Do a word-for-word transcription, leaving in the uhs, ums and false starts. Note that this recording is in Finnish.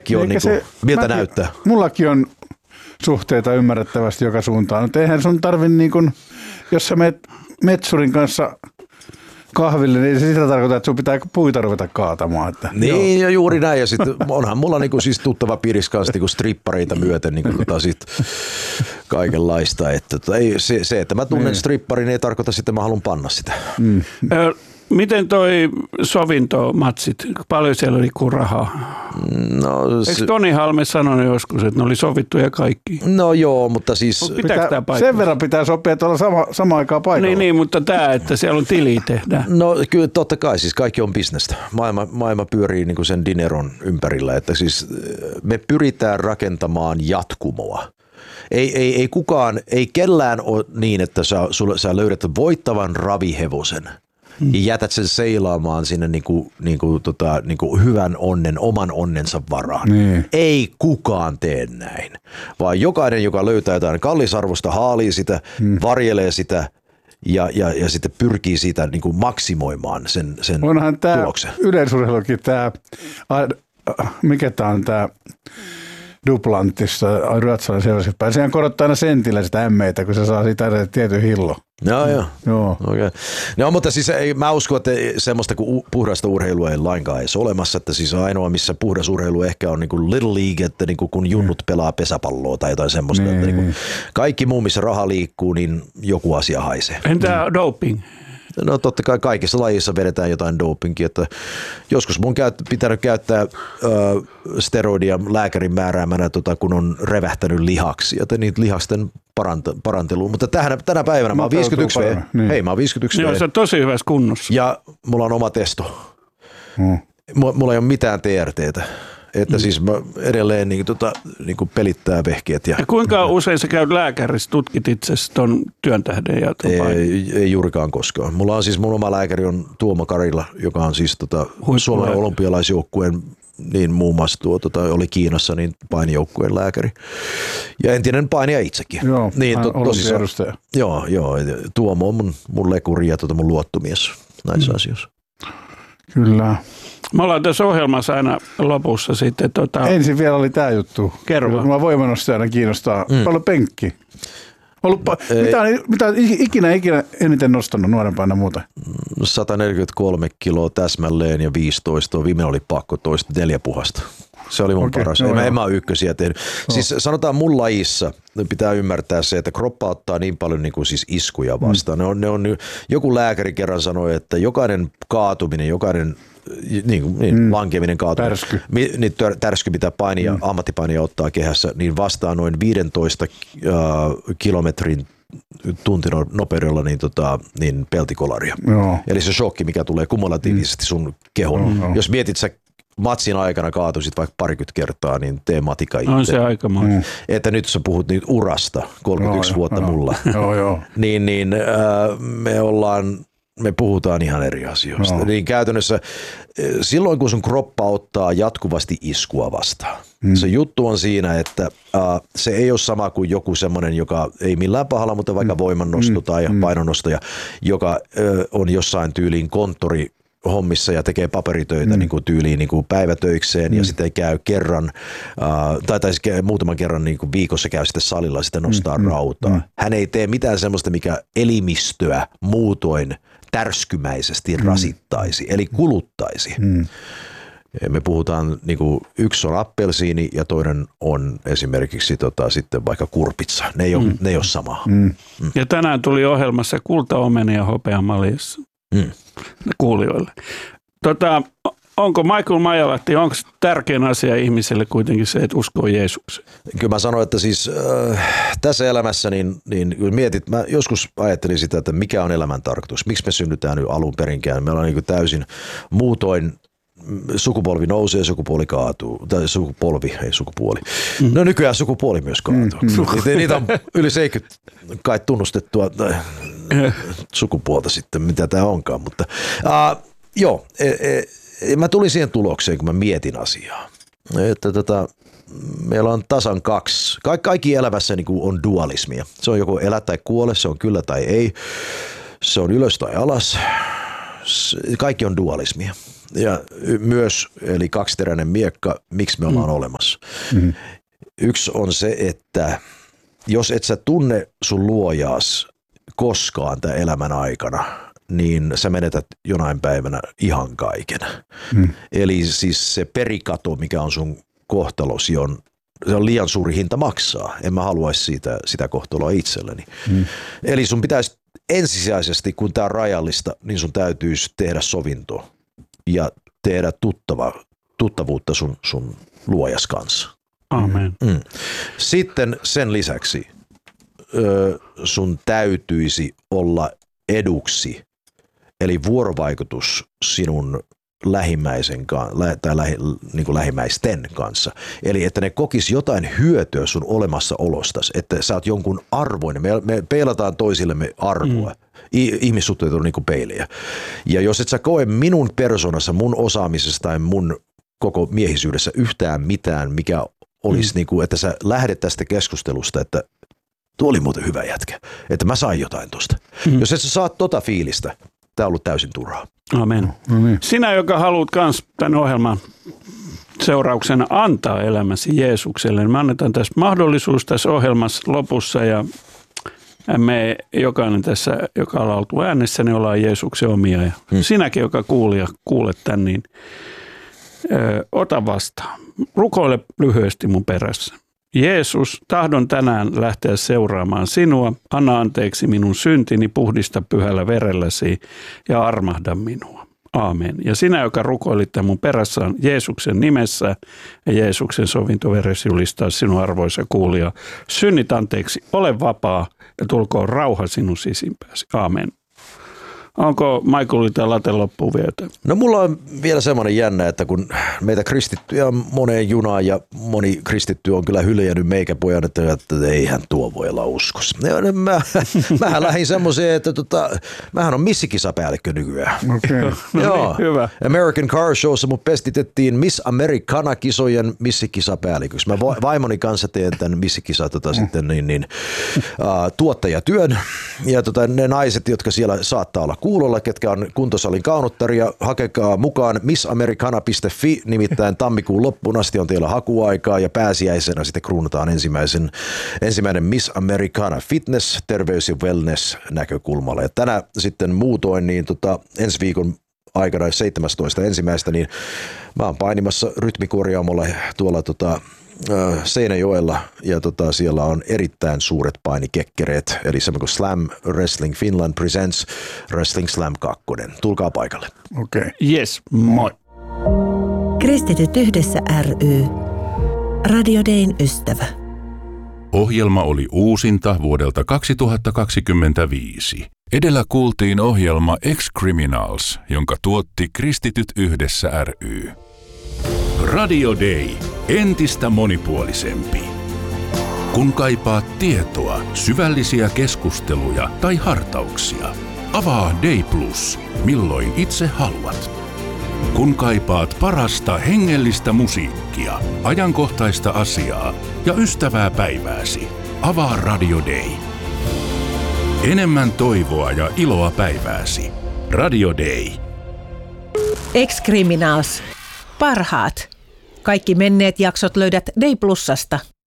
kaikki on, niin kuin, se, miltä mäkin, näyttää. Mullakin on suhteita ymmärrettävästi joka suuntaan, mutta eihän sun tarvi, niin kuin, jos sä meet metsurin kanssa kahville, niin se sitä tarkoittaa, että sun pitää puita ruveta kaatamaan. Että, niin, joo. Ja juuri näin. Ja sitten onhan mulla niinku siis tuttava piirissä kanssa niinku strippareita myöten niinku tota sit kaikenlaista. Että tota, ei, se, se, että mä tunnen niin. stripparin, ei tarkoita sitten, että mä haluan panna sitä. Mm. Miten toi sovintomatsit, paljon siellä oli kuin rahaa? No, Eikö Toni Halme sanonut joskus, että ne oli sovittuja kaikki? No joo, mutta siis... Pitää, sen verran pitää sopia, että olla sama, sama aikaa paikalla. Niin, niin, mutta tämä, että siellä on tili tehdään. No kyllä totta kai, siis kaikki on bisnestä. Maailma, maailma pyörii niin kuin sen dineron ympärillä, että siis me pyritään rakentamaan jatkumoa. Ei, ei, ei kukaan, ei kellään ole niin, että sä, sulle, sä löydät voittavan ravihevosen. Hmm. Ja jätät sen seilaamaan sinne niinku, niinku, tota, niinku hyvän onnen, oman onnensa varaan. Niin. Ei kukaan tee näin, vaan jokainen, joka löytää jotain kallisarvosta, haalii sitä, hmm. varjelee sitä ja, ja, ja sitten pyrkii siitä niinku maksimoimaan sen, sen onhan tää tuloksen. Yleisurheilukin tämä, mikä tämä on tämä Duplantissa, ruotsalainen sellaiset päin. Sehän korottaa aina sentillä sitä ämmeitä, kun se saa siitä tietyn hillo. Joo, joo. joo. Okay. No, mutta siis ei, mä uskon, että semmoista kuin puhdasta urheilua ei lainkaan edes olemassa, että siis ainoa, missä puhdas urheilu ehkä on niin kuin Little League, että niin kuin kun junnut pelaa pesäpalloa tai jotain semmoista, niin. Että niin kuin kaikki muu, missä raha liikkuu, niin joku asia haisee. Entä mm. doping? No totta kai kaikissa lajissa vedetään jotain dopingia, että joskus mun käyt, pitänyt käyttää ö, steroidia lääkärin määräämänä, tota, kun on revähtänyt lihaksi, joten niitä lihasten parant- paranteluun, mutta tähän, tänä päivänä mä oon viisikymmentäyksi vuotta. Niin. Hei, mä oon viisikymmentäyksi Joo, vuotta. se on tosi hyvässä kunnossa. Ja mulla on oma testo. Hmm. Mulla ei ole mitään T R T:tä. Että mm. siis mä edelleen niin, tota, niin kuin pelittää vehkeet. Ja, ja kuinka usein sä käyt lääkärissä, tutkit itsesi ton työn tähden? Ja ei, ei juurikaan koskaan. Mulla on siis mun oma lääkäri on Tuomo Karila, joka on siis tota, Suomen olympialaisjoukkueen, niin muun muassa tuo, tota, oli Kiinassa niin painijoukkueen lääkäri. Ja entinen painija itsekin. Joo, niin, to, tosissaan, joo, joo, Tuomo on mun, mun lekuri ja tota, mun luottomies näissä mm. asioissa. Kyllä. Me ollaan tässä ohjelmassa aina lopussa sitten. Tota... Ensin vielä oli tämä juttu. Kerro vaan. Mua voimannostajana kiinnostaa. Mm. Paljon penkki. Ollut no, pa- mitä, mitä ikinä, ikinä eniten nostanut nuorempana muuta? sata neljäkymmentäkolme kiloa täsmälleen ja viisitoista. Viimeinen oli pakko toista neljä puhasta. Se oli mun okay, paras. No, en, en mä ole ykkösiä tehnyt. No. Siis sanotaan mun lajissa pitää ymmärtää se, että kroppa ottaa niin paljon niin kuin siis iskuja vastaan. Mm. Ne on, ne on, joku lääkäri kerran sanoi, että jokainen kaatuminen, jokainen niin, niin, mm. lankeminen, kaatuminen, tärsky. Niin, tärsky mitä painia, mm. ammattipainia ottaa kehässä, niin vastaa noin viisitoista uh, kilometrin tuntinopeudella niin, tota, niin peltikolaria. Joo. Eli se shokki, mikä tulee kumulatiivisesti sun kehon. Mm. Jos mietit sä matsin aikana kaatuisit vaikka parikymmentä kertaa, niin tee matika itse. On se aika monta. Mm. Että nyt sä puhut nyt urasta, kolmekymmentäyksi joo, vuotta joo. mulla. Joo, joo. niin, niin äh, me ollaan, me puhutaan ihan eri asioista. Joo. Niin käytännössä silloin, kun sun kroppa ottaa jatkuvasti iskua vastaan, hmm. se juttu on siinä, että äh, se ei ole sama kuin joku semmoinen, joka ei millään pahalla, mutta vaikka hmm. voimannosto tai hmm. painonnostoja, joka äh, on jossain tyyliin konttori hommissa ja tekee paperitöitä mm. niin kuin tyyliin niin kuin päivätöikseen mm. ja sitten käy kerran uh, tai, tai muutaman kerran niin kuin viikossa käy sitten salilla ja sitten nostaa mm. rautaa. Mm. Hän ei tee mitään semmoista, mikä elimistöä muutoin tärskymäisesti mm. rasittaisi, eli kuluttaisi. Mm. Me puhutaan, niin kuin yksi on appelsiini ja toinen on esimerkiksi tota, sitten vaikka kurpitsa. Ne ei ole, mm. ne ei ole samaa. Mm. Mm. Ja tänään tuli ohjelmassa kultaomeni ja hopeamaljassa. Mm. Kuulijoille. Tota, onko Michael Maijalahti, onko tärkein asia ihmiselle kuitenkin se, että uskoo Jeesukseen? Kyllä mä sanoin, että siis äh, tässä elämässä niin, niin mietit, mä joskus ajattelin sitä, että mikä on elämän tarkoitus, miksi me synnytään nyt alun perinkään. Meillä on niin kuin täysin muutoin sukupolvi nousee, sukupuoli kaatuu, tai sukupolvi, ei sukupuoli. Mm. No nykyään sukupuoli myös kaatuu. Mm. Niitä, niitä on yli seitsemänkymmentä kai tunnustettua tai sukupuolta sitten, mitä tämä onkaan. Mutta uh, joo, e, e, mä tulin siihen tulokseen, kun mä mietin asiaa. Että tota, meillä on tasan kaksi. Ka- kaikki elämässä niin kuin on dualismia. Se on joko elä tai kuole, se on kyllä tai ei. Se on ylös tai alas. kaikki on dualismia. Ja myös, eli kaksiteräinen miekka, miksi me ollaan mm. olemassa. Mm-hmm. Yksi on se, että jos et sä tunne sun luojaas koskaan tämän elämän aikana, niin sä menetät jonain päivänä ihan kaiken. Mm. Eli siis se perikato, mikä on sun kohtalosi, on, se on liian suuri hinta maksaa. En mä haluaisi siitä, sitä kohtaloa itselleni. Mm. Eli sun pitäisi ensisijaisesti, kun tää on rajallista, niin sun täytyisi tehdä sovinto ja tehdä tuttava, tuttavuutta sun, sun luojas kanssa. Amen. Mm. Sitten sen lisäksi ö, sun täytyisi olla eduksi, eli vuorovaikutus sinun lähimmäisen tai lähi, niin kuin lähimmäisten kanssa. Eli että ne kokis jotain hyötyä sun olemassaolostasi, että sä oot jonkun arvoinen. Me, me peilataan toisillemme arvoa. Mm. Ihmissuhteet on niin kuin peiliä. Ja jos et sä koe minun persoonassa, mun osaamisessa tai mun koko miehisyydessä yhtään mitään, mikä olisi mm. niin kuin, että sä lähdet tästä keskustelusta, että tuo oli muuten hyvä jätkä, että mä sain jotain tosta. Mm. Jos et sä saat tota fiilistä, tää on ollut täysin turhaa. Amen. No niin. Sinä, joka haluat kans tämän ohjelman seurauksena antaa elämäsi Jeesukselle, niin me annetaan tässä mahdollisuus tässä ohjelmassa lopussa ja me jokainen tässä, joka on oltu äänessä, niin ollaan Jeesuksen omia. Ja hmm. sinäkin, joka kuulija, kuulet tämän, niin ö, ota vastaan. Rukoile lyhyesti mun perässä. Jeesus, tahdon tänään lähteä seuraamaan sinua. Anna anteeksi minun syntini, puhdista pyhällä verelläsi ja armahda minua. Aamen. Ja sinä, joka rukoilit tämän mun perässä, on Jeesuksen nimessä ja Jeesuksen sovintoveresi julistaa sinun arvoisa kuulija. Synnit anteeksi, ole vapaa ja tulkoon rauha sinun sisimpääsi. Aamen. Onko Michaelilla tämä late loppuun vielä? No mulla on vielä semmoinen jännä, että kun meitä kristittyjä on moneen junaan ja moni kristitty on kyllä hyljännyt meikäpojan, että, että eihän tuo voi olla uskossa. Ja mä, mähän lähdin semmoiseen, että tota, mähän on missikisapäällikkö nykyään. Okay. No Joo. niin, hyvä. American Car Showssa mut pestitettiin Miss Americana-kisojen missikisapäälliköksi. Mä vaimoni kanssa teen tämän missikisa tota, sitten, niin, niin, uh, tuottajatyön ja tota, ne naiset, jotka siellä saattaa olla kuulolla, ketkä on kuntosalin kaunottaria, hakekaa mukaan missamericana piste fi, nimittäin tammikuun loppuun asti on teillä hakuaikaa ja pääsiäisenä sitten kruunataan ensimmäisen, ensimmäinen Miss Americana Fitness, terveys ja wellness näkökulmalla. Ja tänä sitten muutoin niin tota, ensi viikon aikana seitsemästoista ensimmäistä, niin mä oon painimassa rytmikorjaamolla tuolla tota, Seinäjoella ja tota, siellä on erittäin suuret painikekkereet, eli semmoinen kuin Slam Wrestling Finland Presents Wrestling Slam kaksi. Tulkaa paikalle. Okei. Okay. Yes, moi. Kristityt yhdessä ry. Radio Dayn ystävä. Ohjelma oli uusinta vuodelta kaksituhattakaksikymmentäviisi. Edellä kuultiin ohjelma Ex-Criminals, jonka tuotti Kristityt yhdessä ry. Radio Day. Entistä monipuolisempi. Kun kaipaat tietoa, syvällisiä keskusteluja tai hartauksia, avaa Day Plus, milloin itse haluat. Kun kaipaat parasta hengellistä musiikkia, ajankohtaista asiaa ja ystävää päivääsi, avaa Radio Day. Enemmän toivoa ja iloa päivääsi. Radio Day. Ex-Criminals. Parhaat. Kaikki menneet jaksot löydät Day Plusasta.